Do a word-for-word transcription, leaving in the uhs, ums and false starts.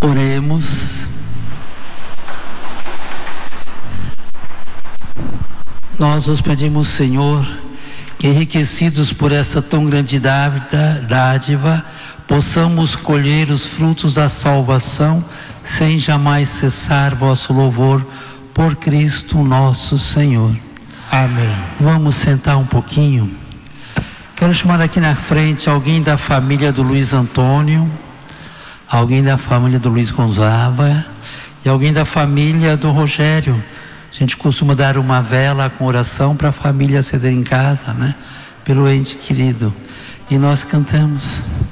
Oremos. Nós os pedimos, Senhor, que enriquecidos por essa tão grande dádiva, possamos colher os frutos da salvação, sem jamais cessar vosso louvor, por Cristo nosso Senhor. Amém. Vamos sentar um pouquinho. Quero chamar aqui na frente alguém da família do Luiz Antônio, alguém da família do Luiz Gonzaga e alguém da família do Rogério. A gente costuma dar uma vela com oração para a família acender em casa, né? Pelo ente querido. E nós cantamos.